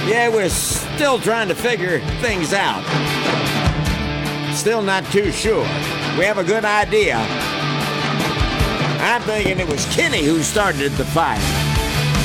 Yeah, we're still trying to figure things out. Still not too sure. We have a good idea. I'm thinking it was Kenny who started the fight.